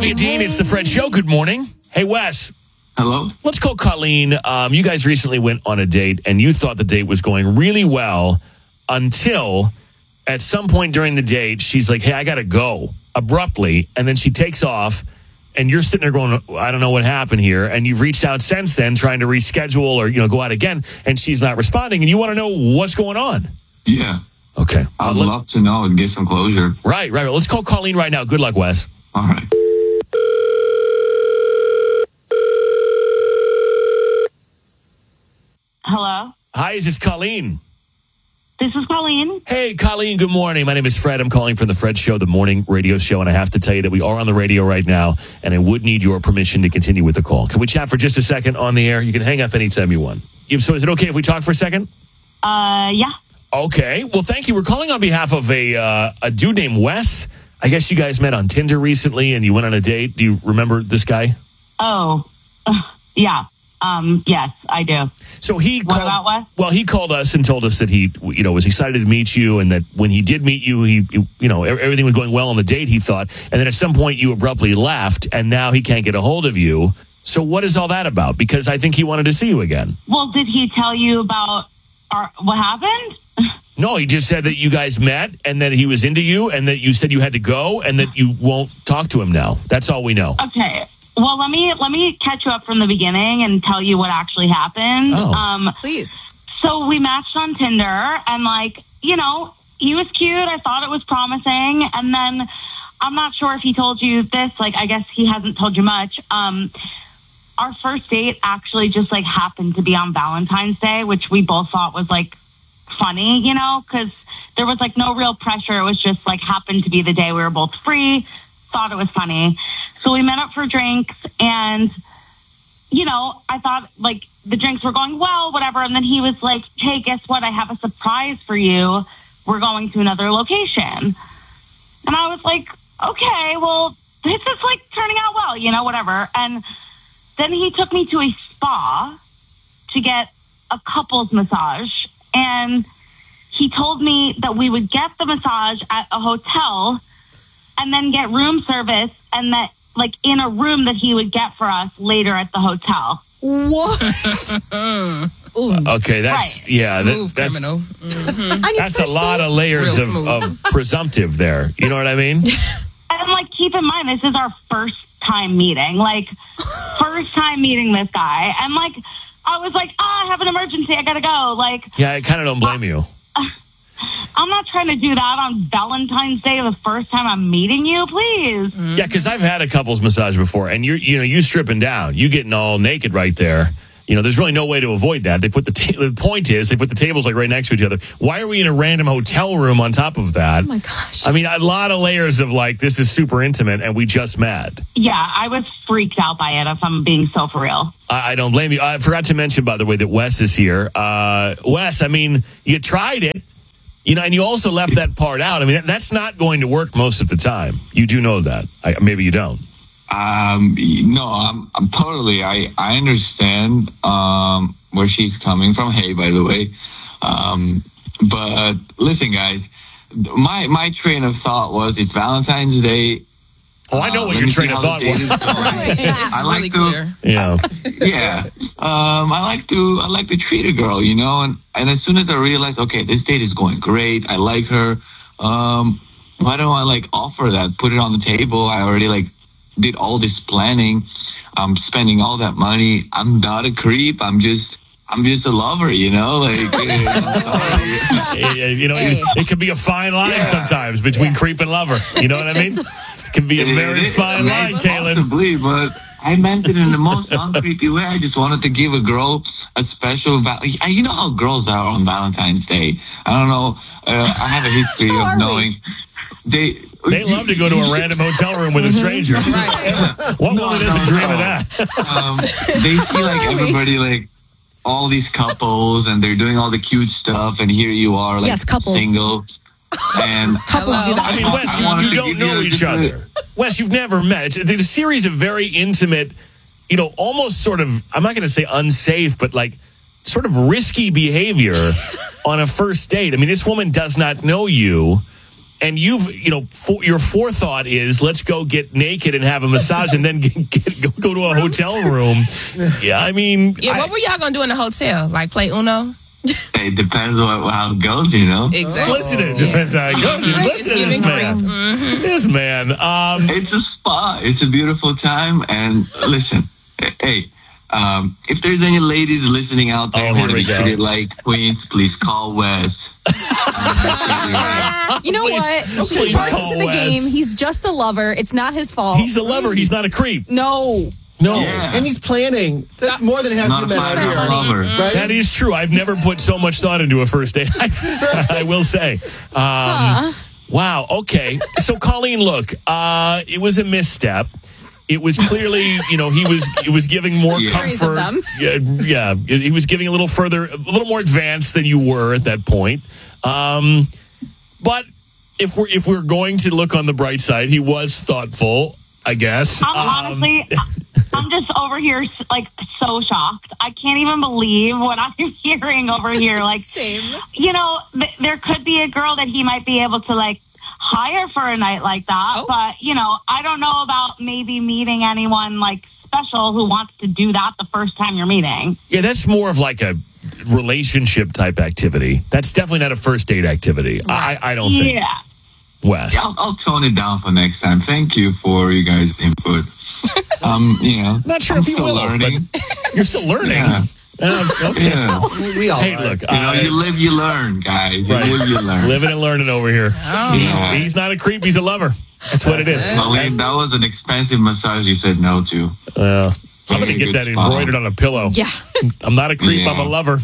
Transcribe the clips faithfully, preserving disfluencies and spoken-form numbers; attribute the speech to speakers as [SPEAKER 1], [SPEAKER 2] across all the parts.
[SPEAKER 1] and Dean, it's the Fred Show. Good morning. Hey, Wes.
[SPEAKER 2] Hello.
[SPEAKER 1] Let's call Colleen. Um, you guys recently went on a date, and you thought the date was going really well until at some point during the date, she's like, hey, I got to go abruptly. And then she takes off, and you're sitting there going, I don't know what happened here. And you've reached out since then trying to reschedule or, you know, go out again, and she's not responding. And you want to know what's going on.
[SPEAKER 2] Yeah.
[SPEAKER 1] Okay.
[SPEAKER 2] I'd
[SPEAKER 1] uh, let,
[SPEAKER 2] love to know and get some closure.
[SPEAKER 1] Right, right. Let's call Colleen right now. Good luck, Wes.
[SPEAKER 2] All right.
[SPEAKER 3] Hello?
[SPEAKER 1] Hi, is this Colleen?
[SPEAKER 3] This is Colleen.
[SPEAKER 1] Hey, Colleen, good morning. My name is Fred. I'm calling from the Fred Show, the morning radio show, and I have to tell you that we are on the radio right now, and I would need your permission to continue with the call. Can we chat for just a second on the air? You can hang up anytime you want. So is it okay if we talk for a second?
[SPEAKER 3] Uh, yeah.
[SPEAKER 1] Okay. Well, thank you. We're calling on behalf of a uh, a dude named Wes. I guess you guys met on Tinder recently, and you went on a date. Do you remember this guy?
[SPEAKER 3] Oh, uh, yeah. Um, yes, I do.
[SPEAKER 1] So he
[SPEAKER 3] What
[SPEAKER 1] called,
[SPEAKER 3] about Wes?
[SPEAKER 1] Well, he called us and told us that he, you know, was excited to meet you, and that when he did meet you, he, you know, everything was going well on the date, he thought, and then at some point you abruptly left, and now he can't get a hold of you. So what is all that about? Because I think he wanted to see you again.
[SPEAKER 3] Well, did he tell you about our, what happened?
[SPEAKER 1] No, he just said that you guys met, and that he was into you, and that you said you had to go, and that you won't talk to him now. That's all we know.
[SPEAKER 3] Okay. Well, let me let me catch you up from the beginning and tell you what actually happened.
[SPEAKER 1] Oh.
[SPEAKER 3] Um,
[SPEAKER 4] Please.
[SPEAKER 3] So we matched on Tinder, and like, you know, he was cute. I thought it was promising. And then I'm not sure if he told you this. Like, I guess he hasn't told you much. Um, our first date actually just like happened to be on Valentine's Day, which we both thought was like funny, you know, because there was like no real pressure. It was just like happened to be the day we were both free. Thought it was funny. So we met up for drinks, and, you know, I thought, like, the drinks were going well, whatever. And then he was like, hey, guess what? I have a surprise for you. We're going to another location. And I was like, okay, well, this is, like, turning out well, you know, whatever. And then he took me to a spa to get a couples massage. And he told me that we would get the massage at a hotel and then get room service, and that, like, in a room that he would get for us later at the hotel.
[SPEAKER 4] What?
[SPEAKER 1] Okay, that's,
[SPEAKER 3] Right.
[SPEAKER 1] yeah, that,
[SPEAKER 5] Smooth
[SPEAKER 1] that's,
[SPEAKER 5] criminal.
[SPEAKER 4] Mm-hmm.
[SPEAKER 1] that's a lot of layers of,
[SPEAKER 5] Real
[SPEAKER 1] of presumptive there. You know what I mean?
[SPEAKER 3] And, like, keep in mind, this is our first time meeting. Like, first time meeting this guy. And, like, I was like, ah, I have an emergency. I gotta go. Like,
[SPEAKER 1] Yeah, I kind of don't blame you.
[SPEAKER 3] I'm not trying to do that on Valentine's Day, the first time I'm meeting you, please.
[SPEAKER 1] Yeah, because I've had a couples massage before, and you're, you know, you stripping down, you getting all naked right there. You know, there's really no way to avoid that. They put the ta- the point is they put the tables like right next to each other. Why are we in a random hotel room on top of that?
[SPEAKER 4] Oh my gosh.
[SPEAKER 1] I mean, a lot of layers of like this is super intimate, and we just met.
[SPEAKER 3] Yeah, I was freaked out by it, if I'm being so for real.
[SPEAKER 1] I, I don't blame you. I forgot to mention, by the way, that Wes is here. Uh, Wes, I mean, you tried it. You know, and you also left that part out. I mean, that's not going to work most of the time. You do know that. I, maybe you don't.
[SPEAKER 2] Um, no, I'm, I'm totally, I, I understand, um, where she's coming from. Hey, by the way. Um, but listen, guys, my, my train of thought was it's Valentine's Day.
[SPEAKER 1] Oh, I know
[SPEAKER 2] Uh,
[SPEAKER 1] what
[SPEAKER 2] let
[SPEAKER 1] your
[SPEAKER 2] me see
[SPEAKER 1] train of
[SPEAKER 2] how the
[SPEAKER 1] thought
[SPEAKER 2] date
[SPEAKER 1] was.
[SPEAKER 2] is going.
[SPEAKER 5] It's
[SPEAKER 2] I like
[SPEAKER 5] really
[SPEAKER 2] to-
[SPEAKER 5] clear.
[SPEAKER 1] Yeah.
[SPEAKER 2] Yeah. Um, I like to, I like to treat a girl, you know, and, and as soon as I realized, okay, this date is going great. I like her. Um, why don't I like offer that, put it on the table? I already like did all this planning. I'm spending all that money. I'm not a creep. I'm just, I'm just a lover, you know, like, I'm sorry.
[SPEAKER 1] Yeah, you know,
[SPEAKER 4] Hey.
[SPEAKER 1] it, it can be a fine line
[SPEAKER 2] Yeah.
[SPEAKER 1] sometimes between creep and lover. You know what I mean? It can be a very
[SPEAKER 2] It is,
[SPEAKER 1] fine line,
[SPEAKER 2] maybe
[SPEAKER 1] Kaylin.
[SPEAKER 2] Possibly, but I meant it in the most non-creepy way. I just wanted to give a girl a special val- You know how girls are on Valentine's Day. I don't know. Uh, I have a history
[SPEAKER 4] How are
[SPEAKER 2] of
[SPEAKER 4] we?
[SPEAKER 2] knowing. They
[SPEAKER 1] They love to go to a random hotel room with a stranger. What woman
[SPEAKER 2] No,
[SPEAKER 1] doesn't
[SPEAKER 2] no,
[SPEAKER 1] dream
[SPEAKER 2] no.
[SPEAKER 1] of that?
[SPEAKER 2] um, they see like everybody like all these couples and they're doing all the cute stuff, and here you are like
[SPEAKER 4] Yes, couples.
[SPEAKER 2] single. And
[SPEAKER 4] Couples do that.
[SPEAKER 1] I mean, Wes,
[SPEAKER 2] I
[SPEAKER 1] you,
[SPEAKER 2] wanted
[SPEAKER 1] you
[SPEAKER 2] to
[SPEAKER 1] don't
[SPEAKER 2] give
[SPEAKER 1] know
[SPEAKER 2] you
[SPEAKER 1] each
[SPEAKER 2] just a-
[SPEAKER 1] other. Wes, you've never met. It's, it's a series of very intimate, you know, almost sort of, I'm not going to say unsafe, but like sort of risky behavior on a first date. I mean, this woman does not know you. and you've, you know, for, your forethought is let's go get naked and have a massage and then get, get, go, go to a hotel room. Yeah, I mean.
[SPEAKER 4] Yeah,
[SPEAKER 1] I,
[SPEAKER 4] what were y'all going to do in the hotel? Like play Uno?
[SPEAKER 2] It depends on how it goes, you know.
[SPEAKER 4] Exactly.
[SPEAKER 1] Listen, it depends how it goes.
[SPEAKER 4] Right,
[SPEAKER 1] Listen to
[SPEAKER 4] it's
[SPEAKER 1] this man.
[SPEAKER 4] giving
[SPEAKER 1] This man. Um,
[SPEAKER 2] It's a spa. It's a beautiful time. And listen, hey, um, if there's any ladies listening out there
[SPEAKER 1] Oh,
[SPEAKER 2] who
[SPEAKER 1] here
[SPEAKER 2] want to
[SPEAKER 1] we
[SPEAKER 2] be
[SPEAKER 1] go.
[SPEAKER 2] treated like queens, please call Wes.
[SPEAKER 5] You know
[SPEAKER 1] Please-
[SPEAKER 5] what?
[SPEAKER 1] please
[SPEAKER 5] Welcome
[SPEAKER 1] call
[SPEAKER 5] to the
[SPEAKER 1] Wes.
[SPEAKER 5] game. He's just a lover. It's not his fault.
[SPEAKER 1] he's a lover. He's not a creep.
[SPEAKER 5] no.
[SPEAKER 1] No.
[SPEAKER 2] Yeah.
[SPEAKER 6] And he's planning. That's more than half
[SPEAKER 2] Not
[SPEAKER 6] your
[SPEAKER 2] a
[SPEAKER 6] mess
[SPEAKER 2] five-year
[SPEAKER 6] here.
[SPEAKER 2] lover.
[SPEAKER 6] Right?
[SPEAKER 1] That is true. I've never put so much thought into a first date. I, I will say. Um, Wow. Okay. So, Colleen, look, uh, it was a misstep. It was clearly, you know, he was it was giving more
[SPEAKER 2] Yeah.
[SPEAKER 5] Series of
[SPEAKER 1] comfort.
[SPEAKER 5] them.
[SPEAKER 1] Yeah, yeah, he was giving a little further, a little more advanced than you were at that point. Um, but if we're if we're going to look on the bright side, he was thoughtful, I guess.
[SPEAKER 3] I'm
[SPEAKER 1] Um,
[SPEAKER 3] honestly, I'm just over here like so shocked. I can't even believe what I'm hearing over here. Like,
[SPEAKER 5] Same.
[SPEAKER 3] you know, th- there could be a girl that he might be able to like hire for a night like that.
[SPEAKER 4] Oh.
[SPEAKER 3] But, you know, I don't know about maybe meeting anyone like special who wants to do that the first time you're meeting.
[SPEAKER 1] Yeah, that's more of like a relationship type activity. That's definitely not a first date activity. I, I don't think.
[SPEAKER 3] Yeah.
[SPEAKER 1] Wes.
[SPEAKER 2] I'll, I'll tone it down for next time. Thank you for you guys' input. Um, you know,
[SPEAKER 1] Not sure
[SPEAKER 2] I'm
[SPEAKER 1] if you
[SPEAKER 2] still
[SPEAKER 1] will,
[SPEAKER 2] learning.
[SPEAKER 1] but you're still learning.
[SPEAKER 2] Yeah.
[SPEAKER 1] Uh, okay.
[SPEAKER 2] Yeah.
[SPEAKER 6] We, we all
[SPEAKER 1] Hey,
[SPEAKER 6] are.
[SPEAKER 1] look,
[SPEAKER 2] You know,
[SPEAKER 1] uh,
[SPEAKER 2] you live, you learn, guys. You
[SPEAKER 1] Right.
[SPEAKER 2] live, you learn.
[SPEAKER 1] living and learning over here. He's,
[SPEAKER 2] Yeah.
[SPEAKER 1] he's not a creep. He's a lover. That's what it is.
[SPEAKER 2] Colleen, that was an expensive massage you said no to.
[SPEAKER 1] Uh, I'm going to
[SPEAKER 2] Very
[SPEAKER 1] get
[SPEAKER 2] good
[SPEAKER 1] that
[SPEAKER 2] spot.
[SPEAKER 1] embroidered on a pillow.
[SPEAKER 5] Yeah.
[SPEAKER 1] I'm not a creep.
[SPEAKER 2] Yeah.
[SPEAKER 1] I'm a lover.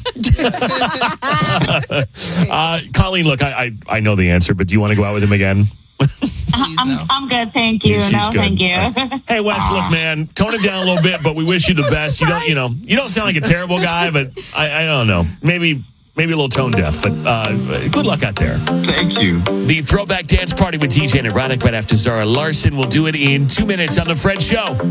[SPEAKER 1] uh, Colleen, look, I, I I know the answer, but do you want to go out with him again?
[SPEAKER 3] I'm,
[SPEAKER 4] no.
[SPEAKER 3] I'm good. Thank you.
[SPEAKER 1] She's
[SPEAKER 3] no,
[SPEAKER 1] good.
[SPEAKER 3] thank you.
[SPEAKER 1] Hey, Wes, look, man, tone it down a little bit, but we wish you the best. You don't, you know, you don't sound like a terrible guy, but I, I don't know. Maybe, maybe a little tone deaf, but uh, good luck out there.
[SPEAKER 2] Thank you.
[SPEAKER 1] The Throwback Dance Party with D J and Erotic right after Zara Larson. We'll do it in two minutes on The Fred Show.